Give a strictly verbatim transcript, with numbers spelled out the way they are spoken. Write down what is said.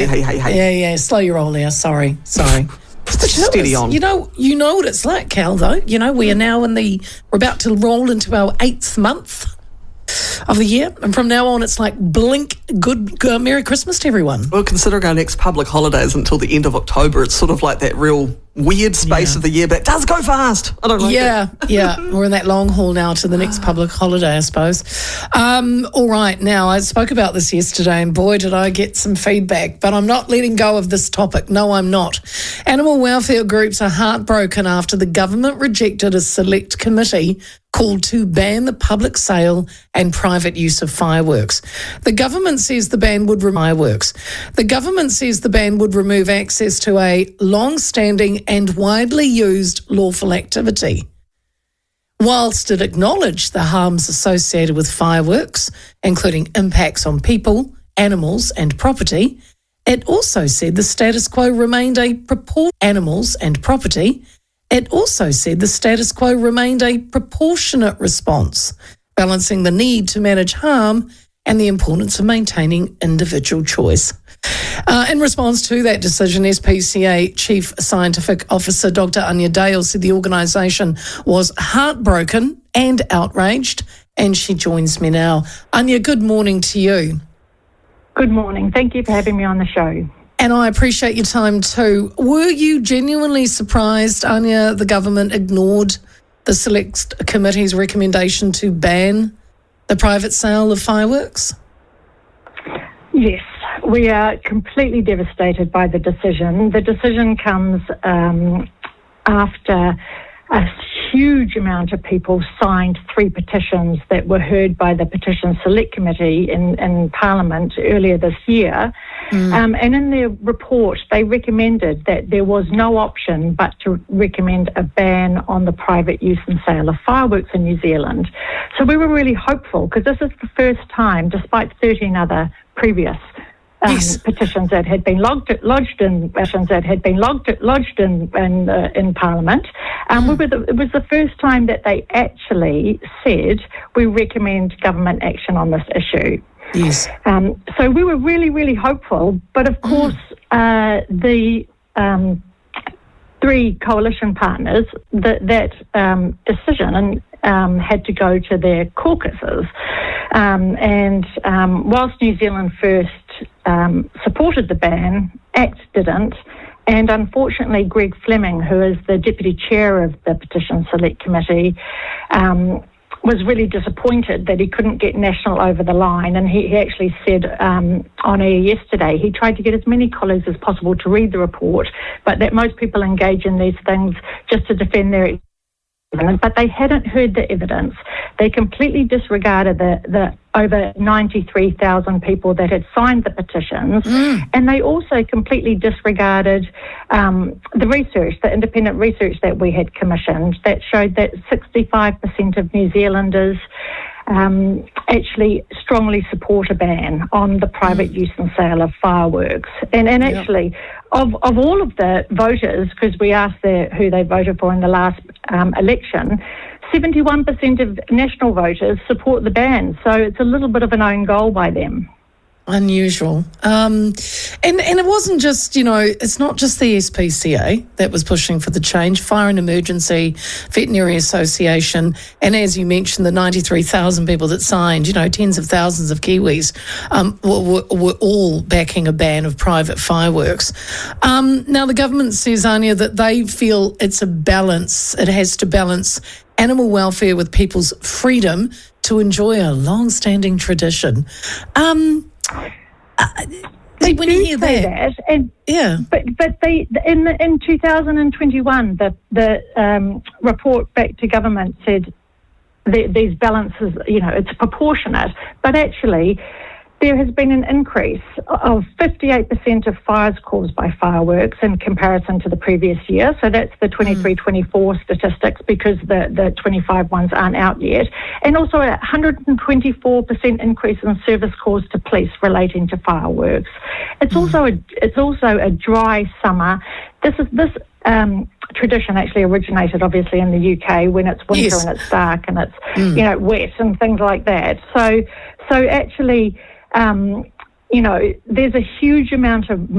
hey, hey, hey. Yeah, yeah, slow your roll there. Sorry, sorry. Steady on. You know, you know what it's like, Cal, though. You know, we are now in the, we're about to roll into our eighth month of the year. And from now on, it's like blink, good, uh, Merry Christmas to everyone. Well, considering our next public holiday is until the end of October, it's sort of like that real weird space Yeah. of the year, but it does go fast. I don't like Yeah, it. yeah. We're in that long haul now to the next public holiday, I suppose. Um, all right. Now, I spoke about this yesterday, and boy, did I get some feedback, but I'm not letting go of this topic. No, I'm not. Animal welfare groups are heartbroken after the government rejected a select committee called to ban the public sale and private use of fireworks. The government says the ban would remove fireworks. The government says the ban would remove access to a long-standing and widely used lawful activity. Whilst it acknowledged the harms associated with fireworks, including impacts on people, animals and property, it also said the status quo remained a propor- animals and property. It also said the status quo remained a proportionate response, balancing the need to manage harm and the importance of maintaining individual choice. Uh, in response to that decision, S P C A Chief Scientific Officer Doctor Anya Dale said the organisation was heartbroken and outraged, and she joins me now. Anya, good morning to you. Good morning. Thank you for having me on the show. And I appreciate your time too. Were you genuinely surprised, Anya, the government ignored the Select Committee's recommendation to ban the private sale of fireworks? Yes, we are completely devastated by the decision. The decision comes um, after a huge amount of people signed three petitions that were heard by the Petition Select Committee in, in Parliament earlier this year. Mm. Um, and in their report, they recommended that there was no option but to recommend a ban on the private use and sale of fireworks in New Zealand. So we were really hopeful, because this is the first time, despite thirteen other previous Um, Yes. petitions that had been lodged, lodged in petitions that had been lodged, lodged in in, uh, in Parliament. Um, we were the, it was the first time that they actually said we recommend government action on this issue. Yes. Um, so we were really, really hopeful. But of course, uh, the um, three coalition partners, that that um, decision um, had to go to their caucuses. Um, and um, whilst New Zealand First um, supported the ban, ACT didn't. And unfortunately, Greg Fleming, who is the Deputy Chair of the Petition Select Committee, um, was really disappointed that he couldn't get National over the line. And he, he actually said um, on air yesterday, he tried to get as many colleagues as possible to read the report, but that most people engage in these things just to defend their but they hadn't heard the evidence. They completely disregarded the, the over ninety-three thousand people that had signed the petitions, mm. and they also completely disregarded um, the research, the independent research that we had commissioned that showed that sixty-five percent of New Zealanders um, actually strongly support a ban on the private mm. use and sale of fireworks. And, and yep. actually, Of of all of the voters, because we asked the, who they voted for in the last um, election, seventy-one percent of national voters support the ban. So it's a little bit of an own goal by them. Unusual. Um, and, and it wasn't just, you know, it's not just the S P C A that was pushing for the change. Fire and Emergency, Veterinary Association, and as you mentioned, the ninety-three thousand people that signed, you know, tens of thousands of Kiwis um, were, were, were all backing a ban of private fireworks. Um, now, the government says, Anya, that they feel it's a balance. It has to balance animal welfare with people's freedom to enjoy a long-standing tradition. Um... Uh, they when do you hear say that, that, and yeah, but but they in in two thousand twenty-one the the um, report back to government said that these balances, you know, it's proportionate, but actually there has been an increase of fifty-eight percent of fires caused by fireworks in comparison to the previous year. So that's the twenty-three twenty-four statistics, because the, the twenty-five ones aren't out yet. And also a one hundred twenty-four percent increase in service calls to police relating to fireworks. It's mm. also a, it's also a dry summer. This is this um, tradition actually originated obviously in the U K when it's winter yes. and it's dark and it's mm. you know wet and things like that. So so actually. Um, you know, there's a huge amount of